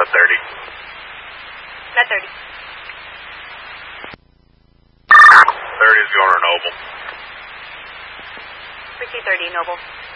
Met 30. Met 30. 30 is going to Noble. Freaky 30, Noble.